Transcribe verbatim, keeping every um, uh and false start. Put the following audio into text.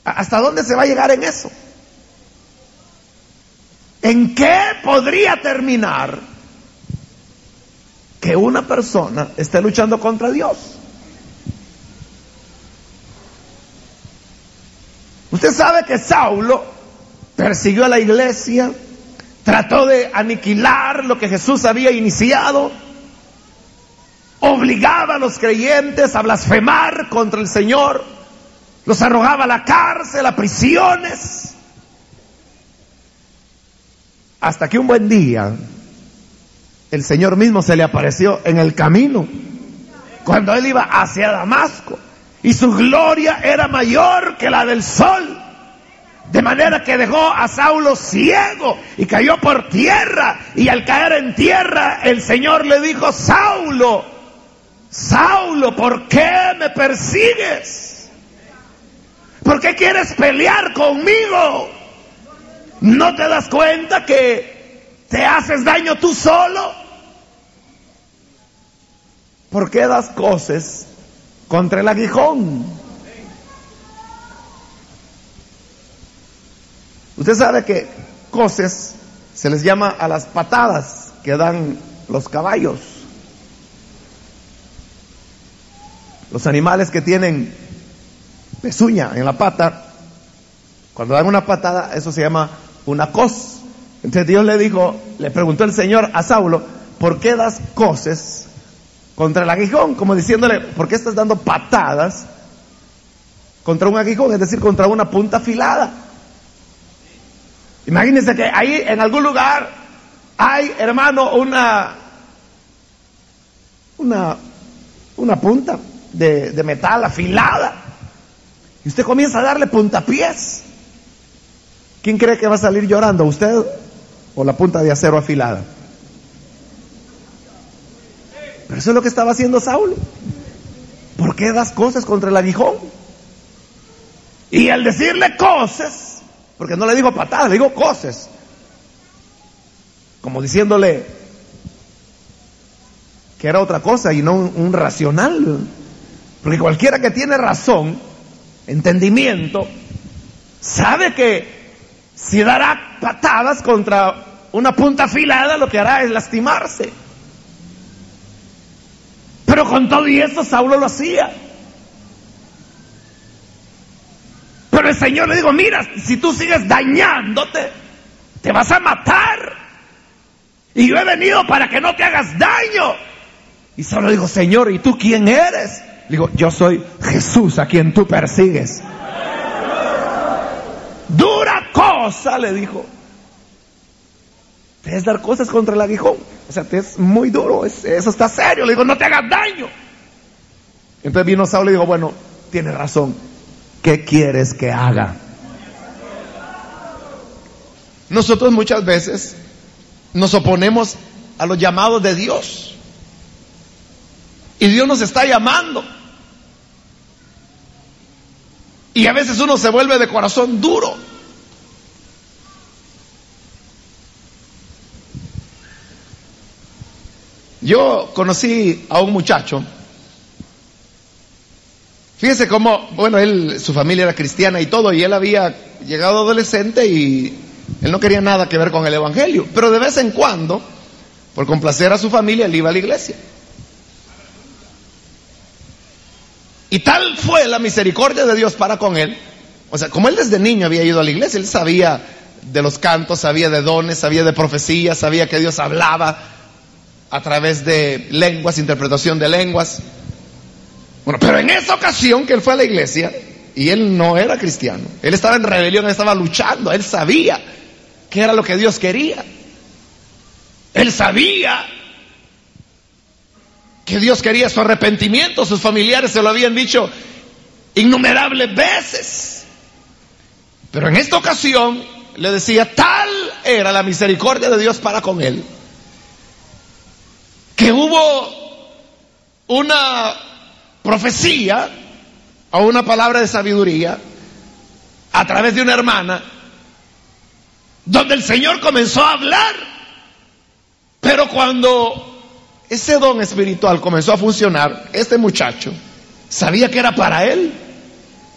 ¿Hasta dónde se va a llegar en eso? ¿En qué podría terminar que una persona esté luchando contra Dios? Usted sabe que Saulo persiguió a la iglesia, trató de aniquilar lo que Jesús había iniciado, obligaba a los creyentes a blasfemar contra el Señor, los arrojaba a la cárcel, a prisiones, hasta que un buen día el Señor mismo se le apareció en el camino, cuando él iba hacia Damasco, y su gloria era mayor que la del sol, de manera que dejó a Saulo ciego y cayó por tierra, y al caer en tierra el Señor le dijo: Saulo, Saulo, ¿por qué me persigues? ¿Por qué quieres pelear conmigo? ¿No te das cuenta que te haces daño tú solo? ¿Por qué das coces contra el aguijón? Usted sabe que coces se les llama a las patadas que dan los caballos. Los animales que tienen pezuña en la pata, cuando dan una patada, eso se llama una cos. Entonces Dios le dijo, le preguntó el Señor a Saulo: ¿por qué das coces contra el aguijón? Como diciéndole, ¿por qué estás dando patadas contra un aguijón? Es decir, contra una punta afilada. Imagínense que ahí en algún lugar hay, hermano, una una una punta de, de metal afilada, y usted comienza a darle puntapiés. ¿Quién cree que va a salir llorando, usted o la punta de acero afilada? Pero eso es lo que estaba haciendo Saulo. ¿Por qué das coces contra el aguijón? Y al decirle coces, porque no le digo patadas, le digo coces, como diciéndole que era otra cosa y no un, un racional. Porque cualquiera que tiene razón, entendimiento, sabe que si dará patadas contra una punta afilada, lo que hará es lastimarse. Pero con todo y eso Saulo lo hacía. Pero el Señor le dijo: mira, si tú sigues dañándote, te vas a matar, y yo he venido para que no te hagas daño. Y Saulo dijo: Señor, ¿y tú quién eres? Le digo: yo soy Jesús a quien tú persigues. Dura cosa, le dijo, te es dar cosas contra el aguijón. O sea, te es muy duro, es, eso está serio. Le digo: no te hagas daño. Entonces vino Saulo y dijo: bueno, tienes razón, ¿qué quieres que haga? Nosotros muchas veces nos oponemos a los llamados de Dios, y Dios nos está llamando, y a veces uno se vuelve de corazón duro. Yo conocí a un muchacho, fíjese cómo, bueno, él, su familia era cristiana y todo, y él había llegado adolescente y él no quería nada que ver con el evangelio, pero de vez en cuando, por complacer a su familia, él iba a la iglesia. Y tal fue la misericordia de Dios para con él, o sea, como él desde niño había ido a la iglesia, él sabía de los cantos, sabía de dones, sabía de profecías, sabía que Dios hablaba a través de lenguas, interpretación de lenguas. Bueno, pero en esa ocasión que él fue a la iglesia, y él no era cristiano, él estaba en rebelión, él estaba luchando, él sabía qué era lo que Dios quería. Él sabía que Dios quería su arrepentimiento, sus familiares se lo habían dicho innumerables veces. Pero en esta ocasión le decía, tal era la misericordia de Dios para con él, que hubo una profecía o una palabra de sabiduría a través de una hermana, donde el Señor comenzó a hablar. Pero cuando ese don espiritual comenzó a funcionar, este muchacho sabía que era para él.